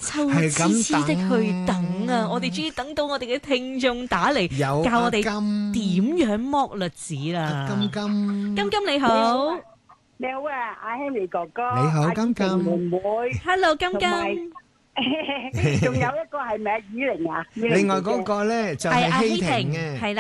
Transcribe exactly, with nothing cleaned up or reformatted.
秋痴痴的去等啊！我哋終於等到我哋嘅聽眾打嚟，教我哋點樣剝栗子啦！ 金金， 金金你好， 你好啊，阿 Henry 哥哥， 你好，金金妹妹 ，Hello 金金。 仲有一個係咪阿雨玲啊？ 另外嗰個咧就係希婷嘅， 係啦。